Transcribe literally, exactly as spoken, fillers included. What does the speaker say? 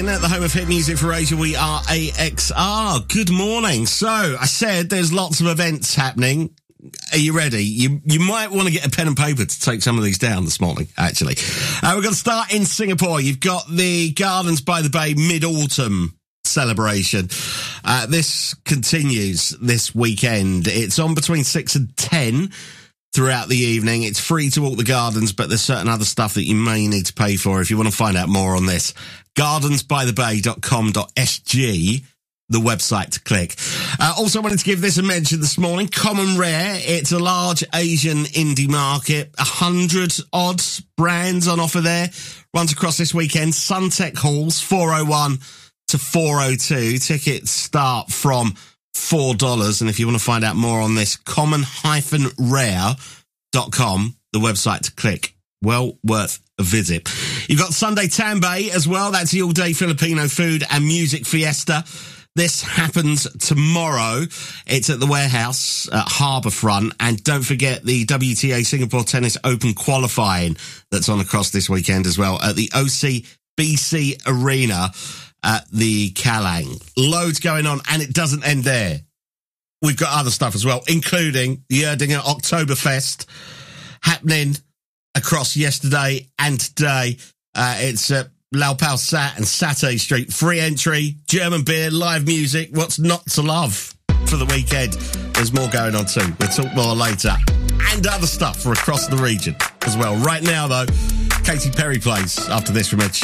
At the home of hit music for Asia, we are A X R. Good morning. So, I said there's lots of events happening. Are you ready? You you might want to get a pen and paper to take some of these down this morning, actually. Uh, we're going to start in Singapore. You've got the Gardens by the Bay Mid-Autumn celebration. Uh, this continues this weekend. It's on between six and ten throughout the evening. It's free to walk the gardens, but there's certain other stuff that you may need to pay for if you want to find out more on this. gardens by the bay dot com dot s g, the website to click. Uh, also wanted to give this a mention this morning. Common Rare. It's a large Asian indie market. A hundred odd brands on offer there. Runs across this weekend. Suntec Halls, four oh one to four oh two. Tickets start from four dollars. And if you want to find out more on this, common rare dot com, the website to click. Well worth a visit. You've got Sunday Tambay as well. That's the all-day Filipino food and music fiesta. This happens tomorrow. It's at the Warehouse at Harbourfront. And don't forget the W T A Singapore Tennis Open qualifying that's on across this weekend as well at the O C B C Arena at the Kallang. Loads going on, and it doesn't end there. We've got other stuff as well, including the Erdinger Oktoberfest happening across yesterday and today. Uh, it's at Lau Pao Sat and Satay Street. Free entry, German beer, live music. What's not to love for the weekend? There's more going on too. We'll talk more later. And other stuff for across the region as well. Right now, though, Katy Perry plays after this from Ed Sheeran.